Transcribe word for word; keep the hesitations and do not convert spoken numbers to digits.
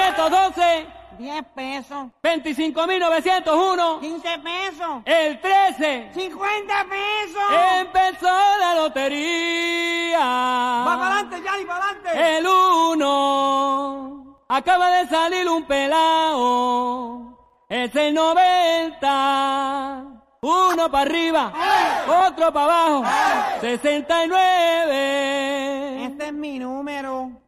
novecientos doce. diez pesos. veinticinco mil novecientos uno. quince pesos. El trece. cincuenta pesos. Empezó la lotería. Va para adelante, Yanni, para adelante. El uno. Acaba de salir un pelao. Es el noventa. Uno para arriba. Otro para abajo. sesenta y nueve. Este es mi número.